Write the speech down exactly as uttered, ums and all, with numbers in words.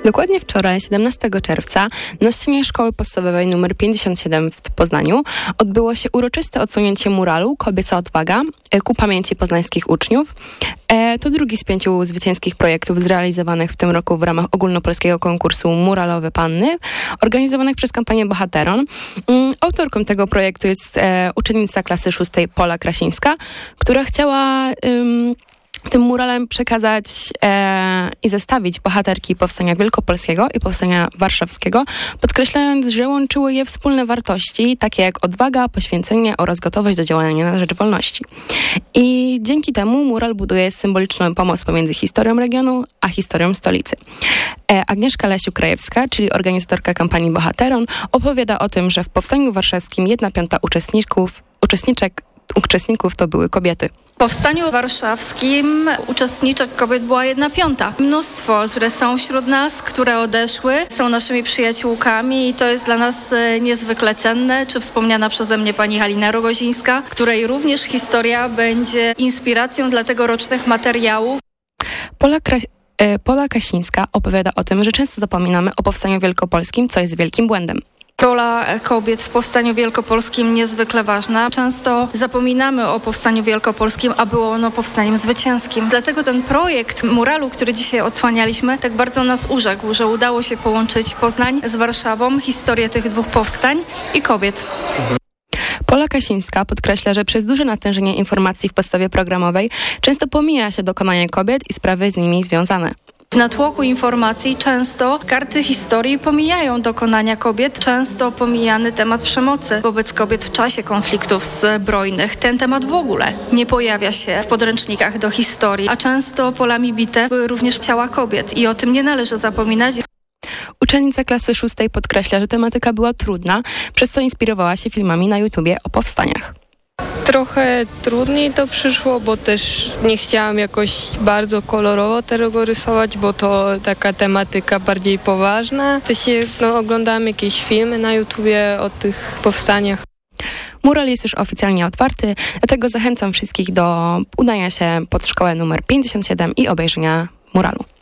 Dokładnie wczoraj, siedemnastego czerwca, na scenie Szkoły Podstawowej nr pięćdziesiąt siedem w Poznaniu odbyło się uroczyste odsłonięcie muralu Kobieca Odwaga ku pamięci poznańskich uczniów. E, to drugi z pięciu zwycięskich projektów zrealizowanych w tym roku w ramach ogólnopolskiego konkursu Muralowe Panny, organizowanych przez kampanię Bohateron. Mm, autorką tego projektu jest e, uczennica klasy szóstej Pola Krasińska, która chciała... Ym, tym muralem przekazać e, i zestawić bohaterki Powstania Wielkopolskiego i Powstania Warszawskiego, podkreślając, że łączyły je wspólne wartości, takie jak odwaga, poświęcenie oraz gotowość do działania na rzecz wolności. I dzięki temu mural buduje symboliczną pomoc pomiędzy historią regionu a historią stolicy. E, Agnieszka Lesiuk-Krajewska, czyli organizatorka kampanii Bohateron, opowiada o tym, że w Powstaniu Warszawskim jedna piąta uczestników, uczestniczek Uczestników to były kobiety. W Powstaniu Warszawskim uczestniczek kobiet była jedna piąta. Mnóstwo, które są wśród nas, które odeszły, są naszymi przyjaciółkami i to jest dla nas niezwykle cenne. Czy wspomniana przeze mnie pani Halina Rogozińska, której również historia będzie inspiracją dla tegorocznych materiałów. Pola Kra- Pola Kasińska opowiada o tym, że często zapominamy o Powstaniu Wielkopolskim, co jest wielkim błędem. Rola kobiet w Powstaniu Wielkopolskim niezwykle ważna. Często zapominamy o Powstaniu Wielkopolskim, a było ono powstaniem zwycięskim. Dlatego ten projekt muralu, który dzisiaj odsłanialiśmy, tak bardzo nas urzekł, że udało się połączyć Poznań z Warszawą, historię tych dwóch powstań i kobiet. Pola Kasińska podkreśla, że przez duże natężenie informacji w podstawie programowej często pomija się dokonania kobiet i sprawy z nimi związane. W natłoku informacji często karty historii pomijają dokonania kobiet, często pomijany temat przemocy wobec kobiet w czasie konfliktów zbrojnych. Ten temat w ogóle nie pojawia się w podręcznikach do historii, a często polami bite były również ciała kobiet i o tym nie należy zapominać. Uczennica klasy szóstej podkreśla, że tematyka była trudna, przez co inspirowała się filmami na YouTubie o powstaniach. Trochę trudniej to przyszło, bo też nie chciałam jakoś bardzo kolorowo tego rysować, bo to taka tematyka bardziej poważna. To się, no, oglądałam jakieś filmy na YouTubie o tych powstaniach. Mural jest już oficjalnie otwarty, dlatego zachęcam wszystkich do udania się pod szkołę numer pięćdziesiąt siedem i obejrzenia muralu.